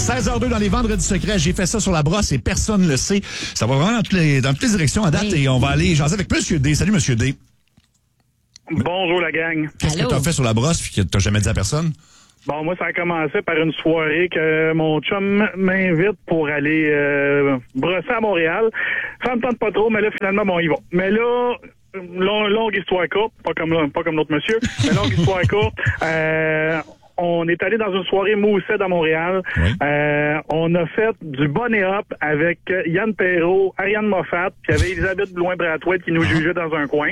16h02 dans les Vendredis secrets. J'ai fait ça sur la brosse et personne ne le sait. Ça va vraiment dans toutes les directions à date et on va aller jaser avec Monsieur D. Salut, Monsieur D. Bonjour la gang. Qu'est-ce que t'as fait sur la brosse puis que t'as jamais dit à personne? Bon, moi, ça a commencé par une soirée que mon chum m'invite pour aller brosser à Montréal. Ça me tente pas trop, mais là, finalement, bon, il va. Mais là, longue histoire courte, pas comme l'autre monsieur, mais longue histoire courte. On est allé dans une soirée Mousset à Montréal. Oui. On a fait du bonnet up avec Yann Perrault, Ariane Moffat, puis il y avait Elisabeth Blouin-Brathwaite qui nous jugeait dans un coin.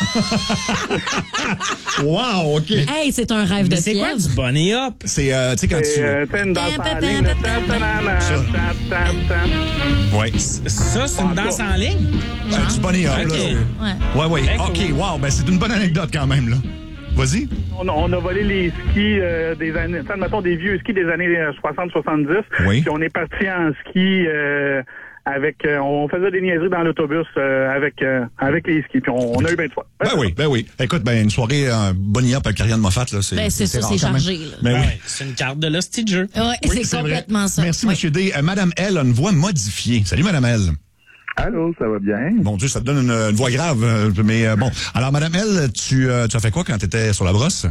Wow, OK. Hey, c'est un rêve de c'est quoi du bonnet up? C'est, tu sais, quand tu... C'est une danse en ligne. Oui. Ça, c'est une danse en ligne? Du bonnet up, okay. là. Ouais. OK, wow. Ben, c'est une bonne anecdote quand même, là. Vas-y. On a volé les skis des années, mettons des vieux skis des années 60-70. Oui. Puis on est parti en ski avec, on faisait des niaiseries dans l'autobus avec les skis. Puis on a eu bien de fois. Ben oui. Écoute, une soirée bonnie up avec Ariane Moffat, là, c'est. Ben c'est ça, c'est chargé. Là. Ben oui. C'est une carte de l'hostie de jeu. Oui, c'est complètement ça. Merci, Monsieur D. Madame L a une voix modifiée. Salut, Madame L. Allô, ça va bien? Mon Dieu, ça te donne une voix grave, mais bon. Alors, Madame L, tu as fait quoi quand tu étais sur la brosse?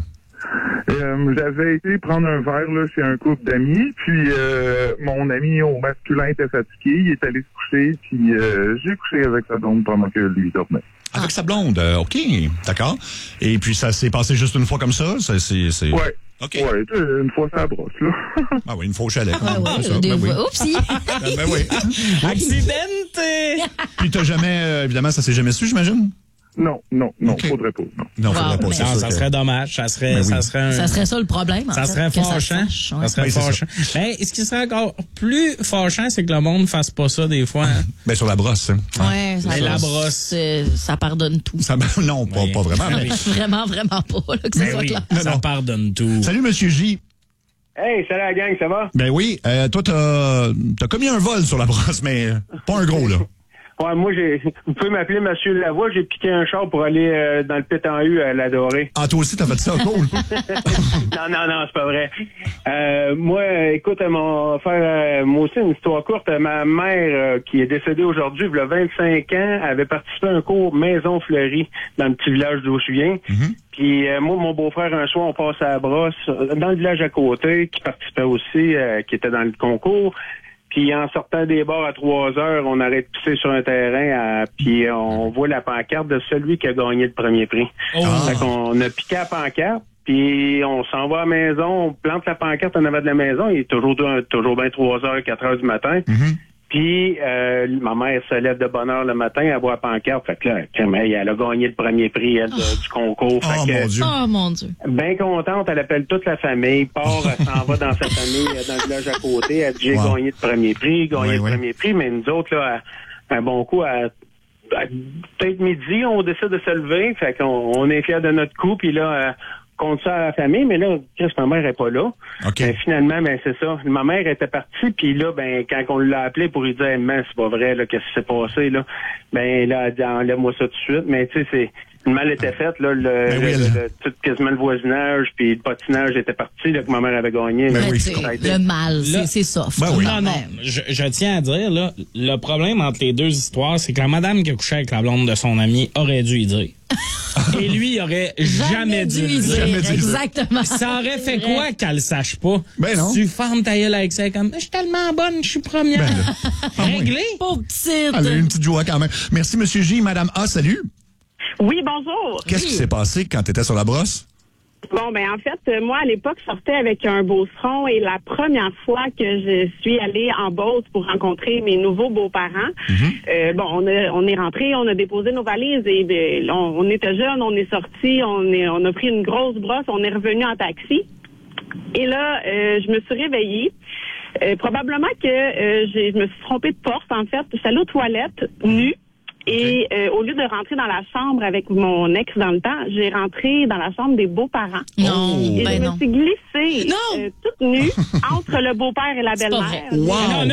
J'avais été prendre un verre là, chez un couple d'amis, puis mon ami au masculin était fatigué, il est allé se coucher, puis j'ai couché avec sa blonde pendant que lui dormait. Avec sa blonde, OK, d'accord. Et puis, ça s'est passé juste une fois comme ça? C'est... Ouais. OK. Ouais, une fois ça brosse, là. Ah oui, une fois au chalet. Oupsie! Ben oui. Accidenté! Puis t'as jamais, évidemment, ça s'est jamais su, j'imagine? Non, okay. Faudrait pas. Non, faudrait pas. Ça serait dommage. Ça serait ça le problème. Ça serait fâchant. Ça serait fâchant. Mais ce qui serait encore plus fâchant, c'est que le monde fasse pas ça des fois. Hein. Ben, sur la brosse. Ouais, la brosse. Ça pardonne tout. Non, pas vraiment. Mais... vraiment pas, là, que ça soit clair. Ça pardonne tout. Salut, Monsieur J. Hey, salut la gang, ça va? Ben oui. Toi, t'as commis un vol sur la brosse, mais pas un gros, là. Ouais, moi, vous pouvez m'appeler Monsieur Lavoie, j'ai piqué un char pour aller dans le pit en U à l'Adoré. Ah, toi aussi, t'as fait ça, cool. non, c'est pas vrai. Moi, écoute, moi aussi, une histoire courte. Ma mère, qui est décédée aujourd'hui, il y a 25 ans, avait participé à un cours Maison Fleurie dans le petit village d'où je viens. Mm-hmm. Puis moi, mon beau-frère, un soir, on passe à la brosse dans le village à côté, qui participait aussi, qui était dans le concours. Puis en sortant des bars à 3 heures, on arrête de pisser sur un terrain, puis on voit la pancarte de celui qui a gagné le premier prix. Fait qu'on a piqué la pancarte, puis on s'en va à la maison, on plante la pancarte en avant de la maison, il est toujours bien 3 heures, 4 heures du matin. Mm-hmm. Puis ma mère se lève de bonne heure le matin, elle voit la pancarte, fait que là, elle a gagné le premier prix du concours. Oh mon Dieu. Bien contente, elle appelle toute la famille, elle s'en va dans sa famille, dans le village à côté, elle dit j'ai gagné le premier prix, premier prix, mais nous autres, là, un bon coup, à peut-être midi, on décide de se lever, fait qu'on est fiers de notre coup, puis là, compte ça à la famille, mais là, ma mère est pas là. Okay. Ben, finalement, c'est ça. Ma mère était partie, puis là, quand on l'a appelé pour lui dire, c'est pas vrai, là, qu'est-ce qui s'est passé, là, là, elle dit, enlève-moi ça tout de suite, mais tu sais, le mal était fait, là, tout quasiment le voisinage, puis le patinage était parti, là, que ma mère avait gagné. Le mal, c'est ça. Non, je tiens à dire, là, le problème entre les deux histoires, c'est que la madame qui a couché avec la blonde de son ami aurait dû y dire. Et lui, il aurait jamais dû le dire. Exactement. Ça aurait fait quoi qu'elle le sache pas? Ben non. Tu fermes ta gueule avec ça comme, je suis tellement bonne, je suis première. Réglé? Pauvre petite. Elle a eu une petite joie quand même. Merci, Monsieur J. Madame A, salut. Oui, bonjour. Qu'est-ce qui s'est passé quand t'étais sur la brosse? Bon, en fait, moi, à l'époque, je sortais avec un beauceron et la première fois que je suis allée en Beauce pour rencontrer mes nouveaux beaux-parents, on est rentrés, on a déposé nos valises et on était jeunes, on est sortis, on a pris une grosse brosse, on est revenu en taxi. Et là, je me suis réveillée. Probablement que je me suis trompée de porte, en fait. Je suis allée aux toilettes, nue. Et au lieu de rentrer dans la chambre avec mon ex dans le temps, j'ai rentré dans la chambre des beaux-parents. Non, et je me suis glissée toute nue entre le beau-père et la belle-mère. Wow.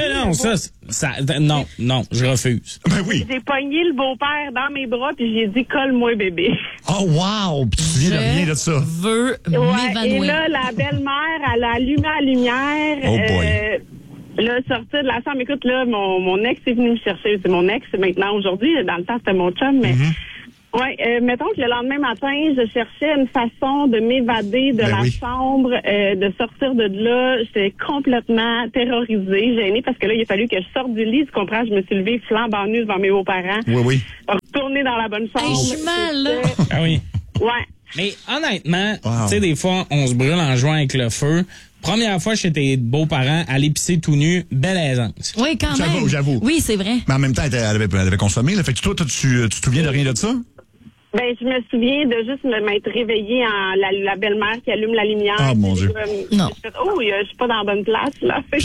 Non, je refuse. Ben oui. J'ai pogné le beau-père dans mes bras puis j'ai dit colle-moi bébé. Oh wow, puis tu viens de rien de ça. Veux m'évanouir. Et là la belle-mère elle a allumé la lumière. Oh boy. Là, sortir de la chambre, écoute, là, mon ex est venu me chercher. C'est mon ex maintenant, aujourd'hui. Dans le temps, c'était mon chum, mais... Ouais, mettons que le lendemain matin, je cherchais une façon de m'évader de la chambre, de sortir de là. J'étais complètement terrorisée, gênée, parce que là, il a fallu que je sorte du lit. Tu comprends? Je me suis levée flambant nue devant mes beaux-parents. Oui. Retourner dans la bonne chambre. Je suis mal, là. Ah oui. Ouais. Mais honnêtement, tu sais, des fois, on se brûle en jouant avec le feu. Première fois chez tes beaux-parents, aller pisser tout nu, belle aisance. Oui, quand même. J'avoue. Oui, c'est vrai. Mais en même temps, elle avait consommé. Là. Fait que toi, tu te souviens de rien de ça? Ben, je me souviens de juste m'être réveillée en la belle-mère qui allume la lumière. Ah, mon Dieu. Non. J'ai fait, je suis pas dans la bonne place, là. Puis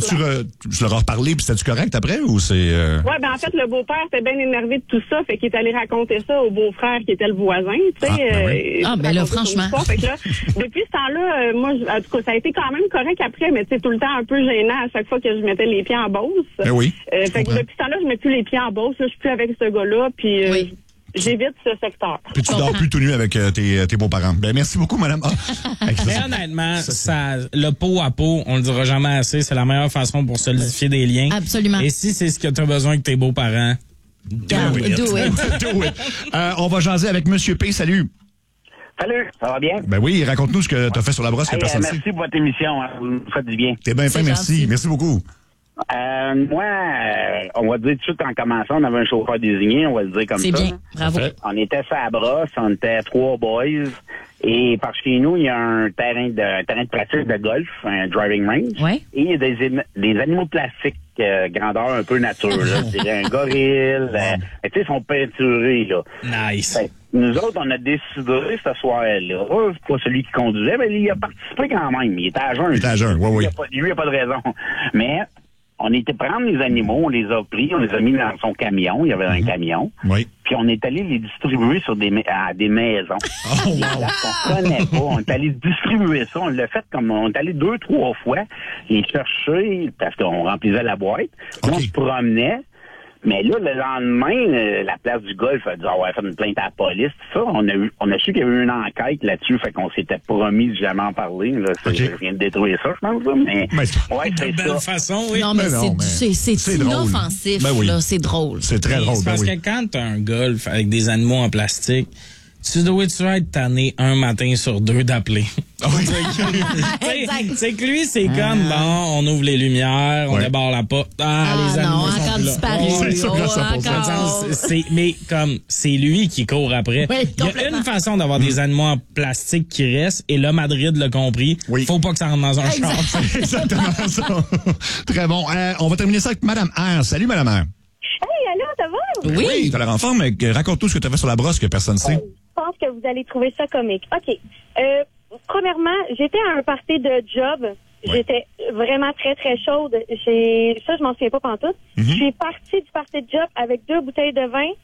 tu leur as reparlé, puis c'était-tu correct après, ou c'est... Ouais, ben en fait, le beau-père était bien énervé de tout ça, fait qu'il est allé raconter ça au beau-frère qui était le voisin, tu sais. Ben là, franchement. Fait que là, depuis ce temps-là, moi, en tout cas, ça a été quand même correct après, mais tu sais, tout le temps un peu gênant à chaque fois que je mettais les pieds en Beauce. Ben oui. Fait que depuis ce temps-là, je mets plus les pieds en Beauce, là, je suis plus avec ce gars-là, puis j'évite ce secteur. Puis tu dors plus tout nu avec tes beaux-parents. Ben merci beaucoup, madame. Mais honnêtement, le pot à pot, on le dira jamais assez, c'est la meilleure façon pour solidifier des liens. Absolument. Et si c'est ce que tu as besoin que tes beaux-parents, do it. Do it. On va jaser avec Monsieur P. Salut. Salut, ça va bien? Ben oui, raconte-nous ce que tu as fait sur la brosse que personne merci sait. pour votre émission, hein, vous me faites du bien. T'es bien fin, merci. Gentil. Merci beaucoup. Moi, on va dire tout de suite en commençant, on avait un chauffeur désigné, on va le dire comme ça. C'est bien. Bravo. On était sur la brosse, on était 3 boys. Et par chez nous, il y a un terrain de pratique de golf, un driving range. Ouais. Et il y a des animaux plastiques, grandeur un peu nature, là. Je dirais un gorille. Tu sais, ils sont peinturés, là. nice. Fait, nous autres, on a décidé ce soir-là, pas celui qui conduisait, mais il a participé quand même. Il était à jeun. Il était à jeun, oui. Lui, il n'y a pas de raison. Mais on était prendre les animaux, on les a pris, on les a mis dans son camion. Il y avait un camion. Oui. Puis on est allé les distribuer à des maisons. Oh, wow. On connaît pas. On est allé distribuer ça. On l'a fait comme on est allé 2-3 fois les chercher parce qu'on remplissait la boîte. Puis on se promenait. Mais là, le lendemain, la place du golf a dit on va faire une plainte à la police, tout ça. On a su qu'il y avait eu une enquête là-dessus, fait qu'on s'était promis de jamais en parler. Là. Je viens de détruire ça, je pense. Là, mais c'est de belle façon, oui. Non, mais c'est drôle. inoffensif, Ben oui. là. C'est drôle. C'est très drôle. C'est parce que quand t'as un golf avec des animaux en plastique, tu dois être tanné un matin sur 2 d'appeler. Exact. C'est que lui, c'est comme, bon, on ouvre les lumières, on débarre la porte. Les animaux sont encore plus là. disparu. C'est ça, Encore. Mais comme, c'est lui qui court après. Oui, il y a une façon d'avoir des animaux en plastique qui restent, et là, Madrid l'a compris. Oui. Faut pas que ça rentre dans un char. Exactement ça. Très bon. On va terminer ça avec Madame R. Salut, Madame R. Hey, allô, ça va? Oui. T'as l'air en forme, mais raconte-nous ce que tu as fait sur la brosse que personne ne sait. Je pense que vous allez trouver ça comique. OK. Premièrement, j'étais à un party de job. J'étais vraiment très, très chaude. Ça, je m'en souviens pas pantoute. Je suis partie du party de job avec 2 bouteilles de vin.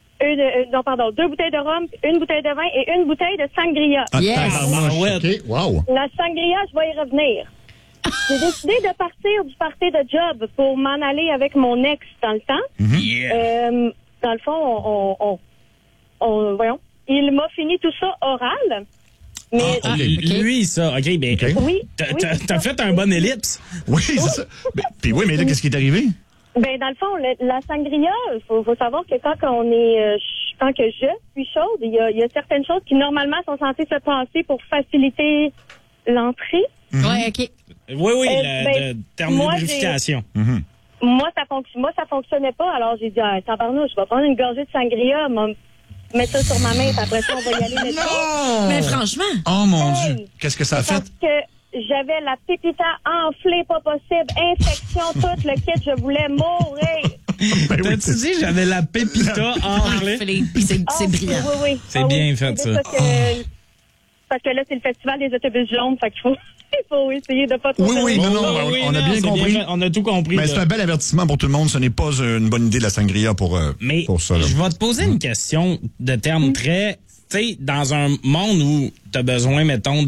2 bouteilles de rhum, 1 bouteille de vin et 1 bouteille de sangria. OK, wow. La sangria, je vais y revenir. J'ai décidé de partir du party de job pour m'en aller avec mon ex dans le temps. Dans le fond, voyons. Il m'a fini tout ça oral. Mais Lui, ça, OK, ben, oui, t'as fait un bon ellipse. Oui, c'est ça. Puis oui, mais là, qu'est-ce qui est arrivé? Ben dans le fond, la sangria, faut savoir que quand que je suis chaude, il y a certaines choses qui normalement sont censées se passer pour faciliter l'entrée. Ouais, OK. Oui, la thermolubrification. Moi, ça fonctionnait pas. Alors j'ai dit, tabarnouche, je vais prendre une gorgée de sangria, mettre ça sur ma main, puis après ça, on va y aller. Mais franchement. Oh mon Dieu. Qu'est-ce que ça a fait? Parce que j'avais la pépita enflée, pas possible, infection, tout le kit, je voulais mourir. T'as-tu dit j'avais la pépita enflée? C'est brillant. Oui. C'est bien fait, ça. Parce que là, c'est le festival des autobus jaunes, fait qu'il faut essayer de pas trop... Oui, non, on a bien compris. On a tout compris. Mais c'est un bel avertissement pour tout le monde. Ce n'est pas une bonne idée, la sangria, pour ça. Là. Je vais te poser une question de terme très... Tu sais, dans un monde où tu as besoin, mettons,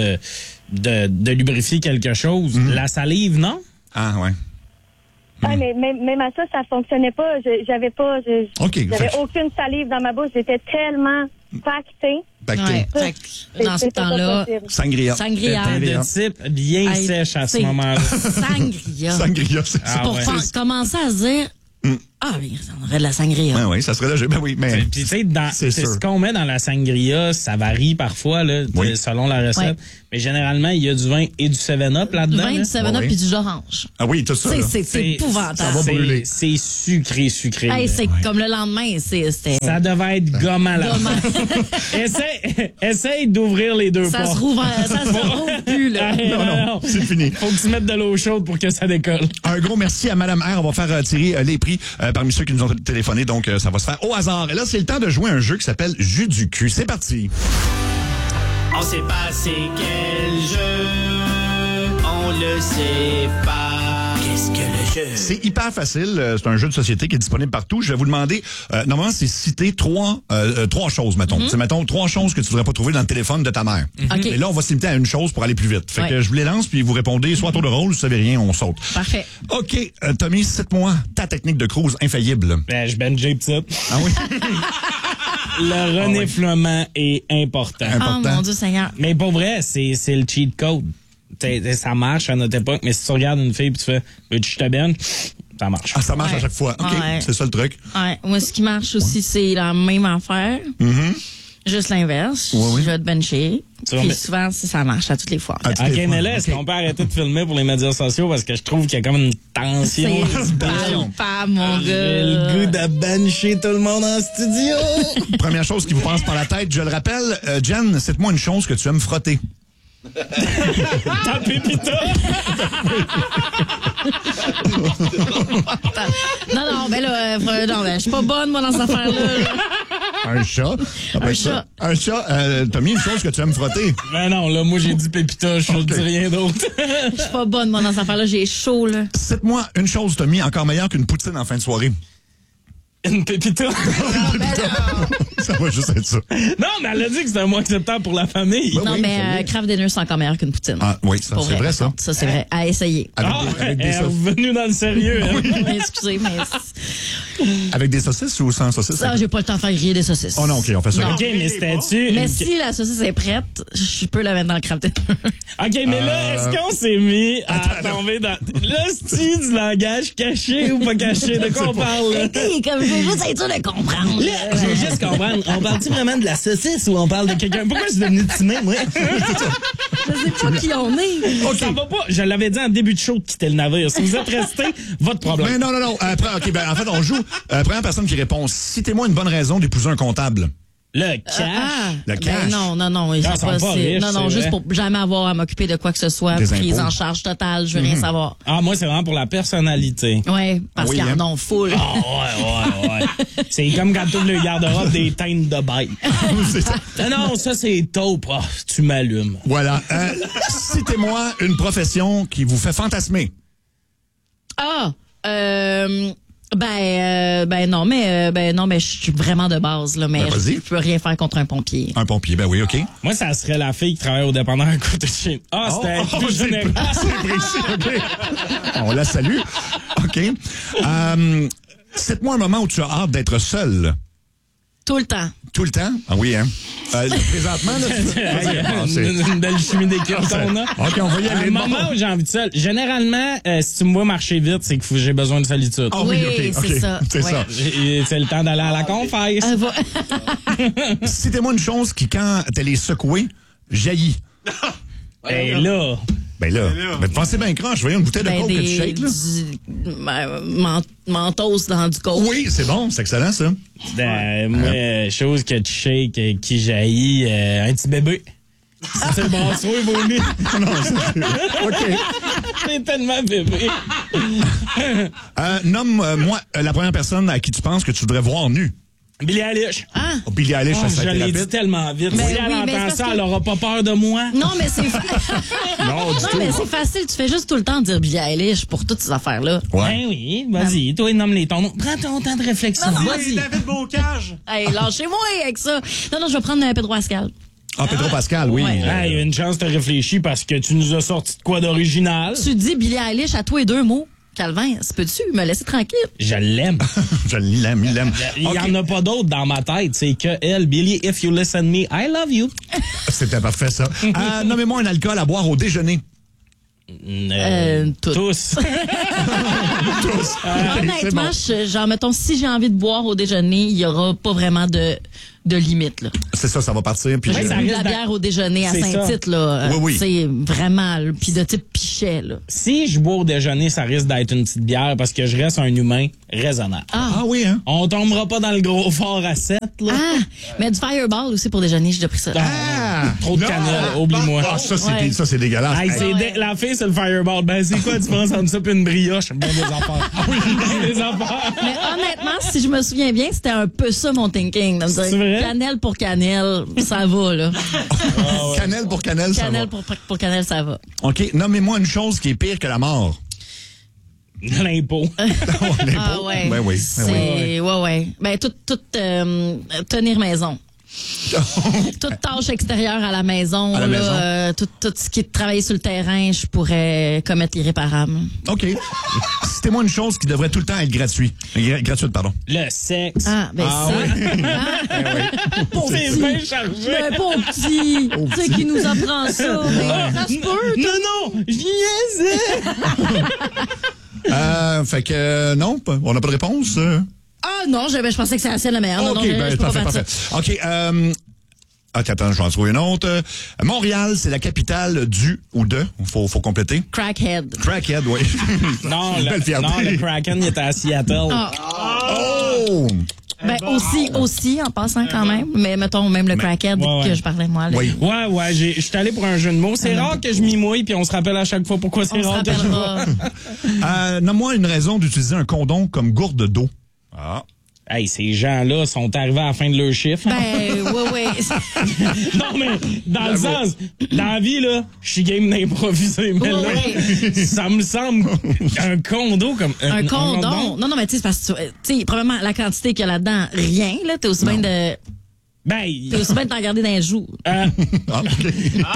de lubrifier quelque chose, la salive, non? Ah, ouais. Ah, mais même à ça fonctionnait pas. J'avais aucune salive dans ma bouche. J'étais tellement pacté. Pacté. Ouais. Fait que dans ce C'est pas temps-là, possible. Sangria. sangria. De type bien Hey, sèche à ce c'est- moment-là. Sangria. Sangria, c'est ça. Ah, Pour ouais. commencer à se dire, mais on aurait de la sangria. Ouais, oui, ça serait logique. Ben oui, mais. Puis tu sais, c'est sûr. ce qu'on met dans la sangria, ça varie parfois là, Oui. selon la recette. Ouais. Mais généralement, il y a du vin et du 7-Up Du là-dedans. vin, là. du 7-Up Oui. puis du jus d'orange. Ah oui, tout ça. là. C'est épouvantable. Ça va c'est- brûler. C'est sucré. Hey, là. c'est comme le lendemain, c'était... Ça devait être gommant là. Gommant. Essaye d'ouvrir les deux Ça portes. se rouvre plus, là. Hey, Non, c'est fini. Faut que tu mettes de l'eau chaude pour que ça décolle. Un gros merci à Madame R. On va faire tirer les prix parmi ceux qui nous ont téléphoné. Donc, ça va se faire au hasard. Et là, c'est le temps de jouer à un jeu qui s'appelle Jus du cul. C'est parti. On sait pas c'est quel jeu, on le sait pas. Qu'est-ce que le jeu? C'est hyper facile. C'est un jeu de société qui est disponible partout. Je vais vous demander, normalement, c'est citer trois choses, mettons. C'est, mettons, 3 choses que tu voudrais pas trouver dans le téléphone de ta mère. OK. Et là, on va se limiter à une chose pour aller plus vite. Fait que je vous les lance, puis vous répondez soit à tour de rôle, si vous savez rien, on saute. Parfait. OK, Tommy, cite-moi ta technique de cruise infaillible. Ben, je benjais petite. Ah oui? Le reniflement est important. Oh Important. mon Dieu Seigneur. Mais pour vrai, c'est le cheat code. Ça marche à notre époque, mais si tu regardes une fille et tu fais « Veux-tu que je te benne? » Ça marche. Ah, ça marche à Ouais. chaque fois. OK, Ouais. c'est ça le truc. Ouais. Moi, ce qui marche aussi, c'est la même affaire. Juste l'inverse. Oui. Je vais te bencher. Tu vas Puis me- souvent, ça marche à toutes les fois. À toutes OK, les fois. mais là, est-ce qu'on peut arrêter de filmer pour les médias sociaux parce que je trouve qu'il y a comme une tension. C'est pas mon J'ai gars. le goût de bencher tout le monde en studio. Première chose qui vous passe par la tête, je le rappelle, Jen, cite-moi une chose que tu aimes frotter. Ta pépita. Non, ben là, non, ben, je suis pas bonne, moi, dans cette affaire-là. là. Un chat. Un chat. Un chat. Tommy, une chose que tu aimes frotter. Ben non, là, moi, j'ai dit pépita, je ne dis rien d'autre. Je suis pas bonne, moi, dans cette affaire-là. J'ai chaud, là. Cite-moi une chose, Tommy, encore meilleure qu'une poutine en fin de soirée. Une pépita. Ça va juste être ça. Non, mais elle a dit que c'était un mot acceptable pour la famille. Ben Non, oui, ça mais l'est. Kraft Dinner, c'est encore meilleur qu'une poutine. Ah oui, ça, Pour c'est vrai, par ça. contre. Ça, c'est vrai. À essayer. Avec Elle est revenue dans le sérieux. hein. Excusez, mais avec des saucisses ou sans saucisses? ça, j'ai pas le temps de faire griller des saucisses. Oh non, OK, on fait ça. Non. OK, mais c'était-tu... Mais si la saucisse est prête, je peux la mettre dans le Kraft Dinner. OK, mais là, est-ce qu'on s'est mis à tomber dans le style du langage caché ou pas caché? De quoi on parle, là? Hey, comme je veux juste être sûr de comprendre. Là, je veux juste comprendre. On parle-tu vraiment de la saucisse ou on parle de quelqu'un? Pourquoi je suis devenu timé, moi? Je sais pas qui on est. Ça va pas. Je l'avais dit en début de show de quitter le navire. Si vous êtes resté, votre problème. Mais non. OK, ben, en fait, on joue. Première personne qui répond, citez-moi une bonne raison d'épouser un comptable. Le cash. Le cash. Non. Ils c'est sont pas riches, non, c'est juste vrai. pour jamais avoir à m'occuper de quoi que ce soit. Des Prise impôts. en charge totale, je veux rien savoir. Ah, moi, c'est vraiment pour la personnalité. Ouais, parce Oui, qu'ils hein. en ont full. Ah, ouais. C'est comme quand tu ouvres le garde-robe des teintes de bête. C'est ça. Non, ça, c'est taupe. Ah, tu m'allumes. Voilà. Citez-moi une profession qui vous fait fantasmer. Non, mais je suis vraiment de base, là, mais Ben, vas-y. je peux rien faire contre un pompier. Un pompier, ben oui, OK. Moi, ça serait la fille qui travaille au dépanneur à côté de chez nous. Ah, c'était plus général. C'est précis, OK. On la salue. OK. Cite-moi un moment où tu as hâte d'être seul. Tout le temps. Tout le temps? Ah oui, hein? Présentement, là, Une belle chimie d'équipe qu'on a. OK, on va y aller. Un moment où j'ai envie de seul. Généralement, si tu me vois marcher vite, c'est que j'ai besoin de solitude. Ah oui, OK. c'est ça. C'est Ouais. ça. C'est le temps d'aller à la confesse. Citez-moi une chose qui, quand elle est secouée, jaillit. Et là, Ben là, pensez bien croche. Voyons une bouteille de coke que tu shakes, là. Mentos dans du coke. Oui, c'est bon, c'est excellent, ça. moi, chose que tu shakes, qui jaillit, un petit bébé. Si c'est le brasseau, il vaut mieux. Non, c'est... OK. C'est tellement bébé. Nomme-moi la première personne à qui tu penses que tu voudrais voir nu. Billie Eilish. Oh, Billie Eilish, Oh, ça a je été l'ai rapide. dit tellement vite. Mais si elle oui, mais entend c'est parce ça, que- elle aura pas peur de moi. Non, mais c'est Non, du non, tout. mais c'est facile. Tu fais juste tout le temps dire Billie Eilish pour toutes ces affaires-là. Ouais. Ben oui, vas-y, toi, nomme-les ton nom. Prends ton temps de réflexion. Vas-y. David Bocage. Hey, lâchez-moi avec ça. Non, je vais prendre Pedro Pascal. Ah, Pedro Pascal, oui. Ouais. Hey, une chance de réfléchir parce que tu nous as sorti de quoi d'original. Tu dis Billie Eilish à toi et deux mots. Calvin, peux-tu me laisser tranquille? Je l'aime. Je l'aime, il l'aime. Il y en a pas d'autres dans ma tête. C'est que elle, Billy, if you listen me, I love you. C'était parfait, ça. Nommez-moi un alcool à boire au déjeuner. Tous. Honnêtement, genre, mettons, si j'ai envie de boire au déjeuner, il y aura pas vraiment de limite, là. C'est ça va partir. Puis J'ai bu de la bière au déjeuner à C'est Saint-Tite, là. Oui. C'est vraiment, puis de type pichet, là. Si je bois au déjeuner, ça risque d'être une petite bière parce que je reste un humain raisonnable. Ah oui, hein? On tombera pas dans le gros fort à 7, là. Ah, mais du Fireball aussi pour déjeuner, j'ai déjà pris ça. Trop de cannelle, oublie-moi. Ah, ça, Ouais. c'est dégueulasse. Hey, la fille, c'est le Fireball. Ben, c'est quoi, tu penses entre ça et une brioche? Ben, des affaires. Oui, des affaires. Mais honnêtement, si je me souviens bien, c'était un peu ça mon thinking. Donc, C'est vrai? cannelle pour cannelle, ça va, là. Cannelle pour cannelle, ça va. Cannelle pour cannelle, ça va. OK, nommez-moi une chose qui est pire que la mort. L'impôt. Ah ouais. Ben oui. Ouais. Ben, tout tenir maison. Toute tâche extérieure à la maison, À la maison. tout ce qui est de travailler sur le terrain, je pourrais commettre l'irréparable. OK. Citez-moi une chose qui devrait tout le temps être gratuite, pardon. Le sexe. Ah, ben c'est... Ah, pauvre C'est petit. bien chargé. Le pauvre petit. Tu sais qui nous apprend ça. Mais ça se peut. Non, j'y Fait que non, on n'a pas de réponse. Ah non, je pensais que c'était la meilleure. OK, non, je peux pas parfait. faire ça. OK, attends, je vais en trouver une autre. Montréal, c'est la capitale du ou de, faut compléter. Crackhead. Crackhead, oui. Non, Belle fierté. le Kraken, il était à Seattle. Ah. Oh! Ben aussi en passant quand même, mais mettons même le crackhead ouais. que je parlais moi. Là. Oui. Ouais, je suis allé pour un jeu de mots. C'est rare que je m'y mouille, puis on se rappelle à chaque fois pourquoi c'est On se rare que je rappellera. Nomme-moi une raison d'utiliser un condom comme gourde d'eau. Ah. Hey, ces gens-là sont arrivés à la fin de leur chiffre. Ben oui. Non, mais dans le sens, dans la vie, là, je suis game d'improviser, mais là, ça me semble un condo comme... Un condom. Non, mais tu sais, c'est parce que, tu sais, probablement, la quantité qu'il y a là-dedans, rien, là, t'es aussi bien de... Ben, T'es aussi bien de t'en garder dans les joues. Ah, OK.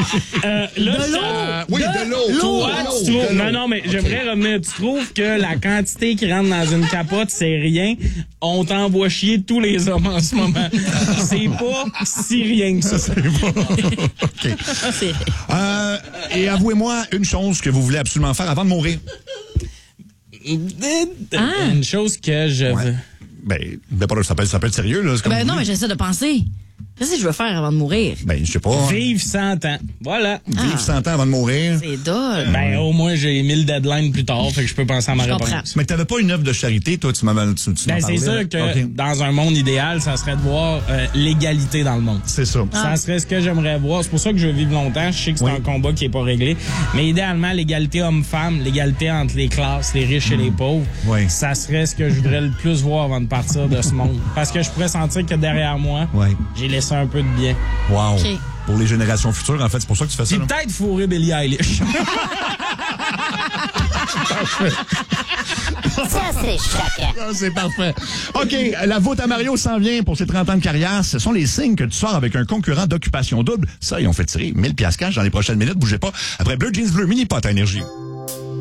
là, Oui, de l'eau. toi, tu trouves... Non, mais j'aimerais revenir. Tu trouves que la quantité qui rentre dans une capote, c'est rien. On t'envoie chier tous les hommes en ce moment. C'est pas si rien que ça. OK. C'est... Et avouez-moi une chose que vous voulez absolument faire avant de mourir. Une chose que je veux... Ça peut être sérieux, là. C'est comme Ben vous non, voulez. mais j'essaie de penser. Qu'est-ce que je veux faire avant de mourir? Ben, je sais pas. Vivre 100 ans. Voilà. Vivre 100 ans avant de mourir. C'est dole. Ben, au moins, j'ai mis le deadline plus tard, fait que je peux penser à ma Je comprends. réponse. Mais t'avais pas une œuvre de charité, toi, tu m'en Ben, parlais, c'est sûr là. que OK. dans un monde idéal, ça serait de voir l'égalité dans le monde. C'est ça. Ça serait ce que j'aimerais voir. C'est pour ça que je veux vivre longtemps. Je sais que c'est un combat qui est pas réglé. Mais idéalement, l'égalité homme-femme, l'égalité entre les classes, les riches et les pauvres, Oui. ça serait ce que je voudrais le plus voir avant de partir de ce monde. Parce que je pourrais sentir que derrière moi, Oui. j'ai laissé un peu de bien. Wow. OK. Pour les générations futures, en fait, c'est pour ça que tu fais ça. Puis là. peut-être fourrer Billie Eilish. Ça, c'est chacun. Ah, c'est parfait. OK, la voûte à Mario s'en vient pour ses 30 ans de carrière. Ce sont les signes que tu sors avec un concurrent d'occupation double. Ça, ils ont fait tirer 1000 piastres cash dans les prochaines minutes. Bougez pas. Après Bleu Jeans Bleu, mini pot à énergie.